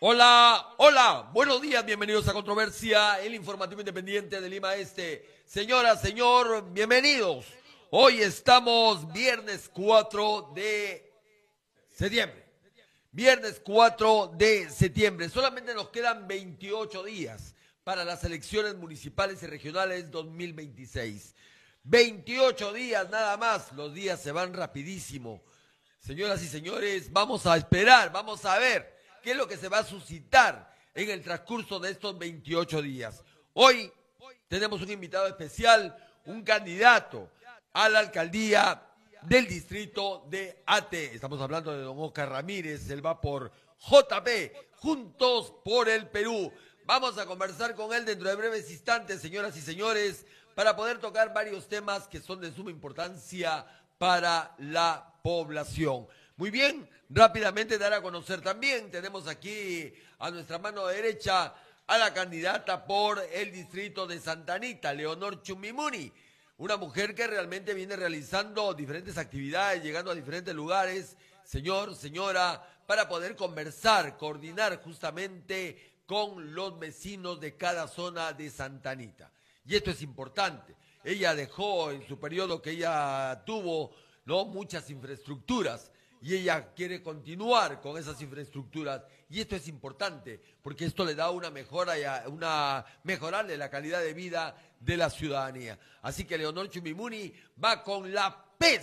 Hola, hola, buenos días, bienvenidos a Controversia, el informativo independiente de Lima Este. Señora, señor, bienvenidos. Hoy estamos viernes 4 de septiembre. Viernes 4 de septiembre. Solamente nos quedan 28 días para las elecciones municipales y regionales 2026. 28 días nada más, los días se van rapidísimo. Señoras y señores, vamos a esperar, vamos a ver qué es lo que se va a suscitar en el transcurso de estos 28 días. Hoy tenemos un invitado especial, un candidato a la alcaldía del distrito de Ate. Estamos hablando de don Oscar Ramírez, él va por JP, Juntos por el Perú. Vamos a conversar con él dentro de breves instantes, señoras y señores, para poder tocar varios temas que son de suma importancia para la población. Muy bien, rápidamente dar a conocer también, tenemos aquí a nuestra mano derecha a la candidata por el distrito de Santa Anita, Leonor Chumimuni, una mujer que realmente viene realizando diferentes actividades, llegando a diferentes lugares, señor, señora, para poder conversar, coordinar justamente con los vecinos de cada zona de Santa Anita. Y esto es importante. Ella dejó en su periodo que ella tuvo, ¿no?, muchas infraestructuras, y ella quiere continuar con esas infraestructuras, y esto es importante porque esto le da una mejorarle la calidad de vida de la ciudadanía. Así que Leonor Chumimuni va con la P,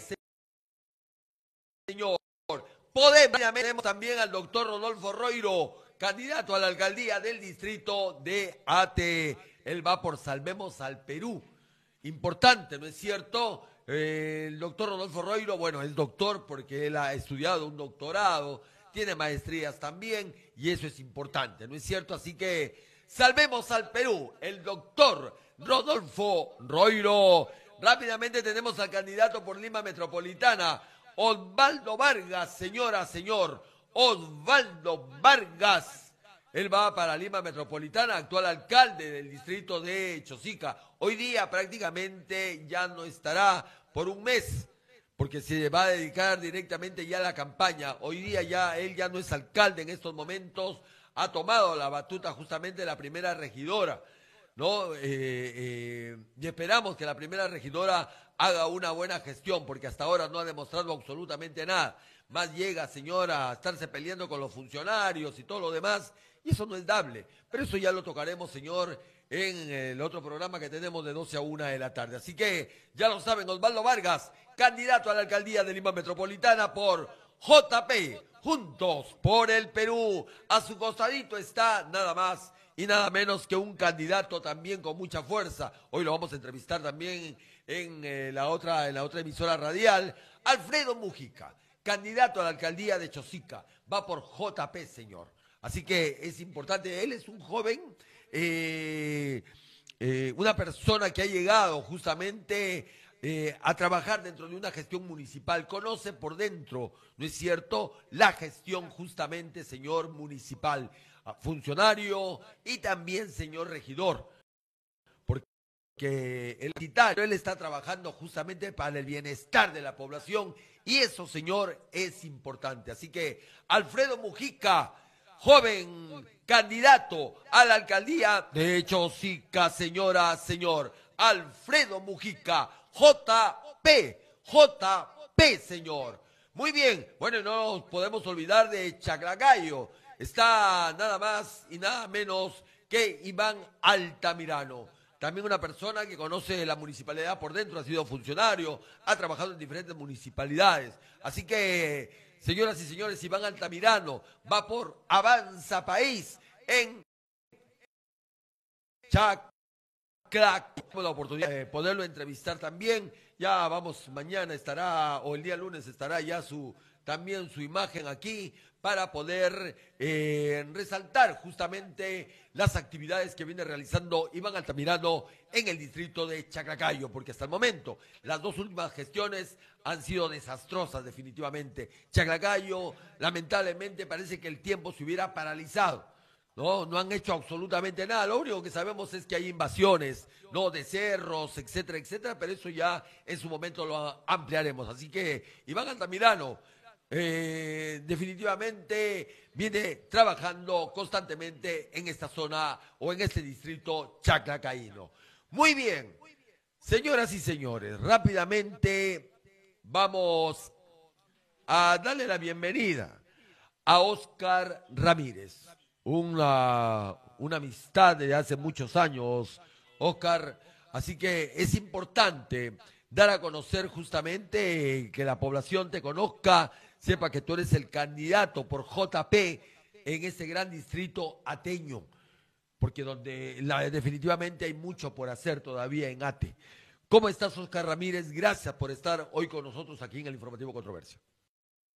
señor. Tenemos también al doctor Rodolfo Roiro, candidato a la alcaldía del distrito de Ate. Él va por Salvemos al Perú. Importante, ¿no es cierto? El doctor Rodolfo Roiro, bueno, es doctor porque él ha estudiado un doctorado, tiene maestrías también, y eso es importante, ¿no es cierto? Así que salvemos al Perú, el doctor Rodolfo Roiro. Rápidamente tenemos al candidato por Lima Metropolitana, Osvaldo Vargas, señora, señor, Osvaldo Vargas. Él va para Lima Metropolitana, actual alcalde del distrito de Chosica. Hoy día prácticamente ya no estará por un mes, porque se va a dedicar directamente ya a la campaña. Hoy día ya él ya no es alcalde en estos momentos, ha tomado la batuta justamente de la primera regidora, ¿no? Y esperamos que la primera regidora haga una buena gestión, porque hasta ahora no ha demostrado absolutamente nada. Más llega, señora, a estarse peleando con los funcionarios y todo lo demás, y eso no es dable. Pero eso ya lo tocaremos, señor, en el otro programa que tenemos de 12 a 1 de la tarde. Así que, ya lo saben, Osvaldo Vargas, candidato a la alcaldía de Lima Metropolitana por JP, Juntos por el Perú. A su costadito está nada más y nada menos que un candidato también con mucha fuerza. Hoy lo vamos a entrevistar también en la otra emisora radial, Alfredo Mujica, candidato a la alcaldía de Chosica, va por JP, señor. Así que es importante, él es un joven, una persona que ha llegado justamente a trabajar dentro de una gestión municipal, conoce por dentro, ¿no es cierto?, la gestión justamente, señor municipal, funcionario y también señor regidor, porque él está trabajando justamente para el bienestar de la población, y eso, señor, es importante. Así que Alfredo Mujica, joven candidato a la alcaldía de Chosica, señora, señor, Alfredo Mujica, JP, señor. Muy bien, bueno, no nos podemos olvidar de Chaclacayo, está nada más y nada menos que Iván Altamirano. También una persona que conoce la municipalidad por dentro, ha sido funcionario, ha trabajado en diferentes municipalidades. Así que, señoras y señores, Iván Altamirano va por Avanza País en Chaclacayo. Tenemos la oportunidad de poderlo entrevistar también. Ya vamos, mañana estará, o el día lunes estará ya también su imagen aquí, para poder resaltar justamente las actividades que viene realizando Iván Altamirano en el distrito de Chaclacayo, porque hasta el momento las dos últimas gestiones han sido desastrosas definitivamente. Chaclacayo, lamentablemente, parece que el tiempo se hubiera paralizado. No han hecho absolutamente nada. Lo único que sabemos es que hay invasiones, ¿no?, de cerros, etcétera, etcétera, pero eso ya en su momento lo ampliaremos. Así que Iván Altamirano, definitivamente viene trabajando constantemente en esta zona o en este distrito chaclacaíno. Muy bien, señoras y señores, rápidamente vamos a darle la bienvenida a Oscar Ramírez, una amistad de hace muchos años, Oscar, así que es importante dar a conocer justamente que la población te conozca, sepa que tú eres el candidato por JP en este gran distrito ateño, porque definitivamente hay mucho por hacer todavía en Ate. ¿Cómo estás, Oscar Ramírez? Gracias por estar hoy con nosotros aquí en el Informativo Controversia.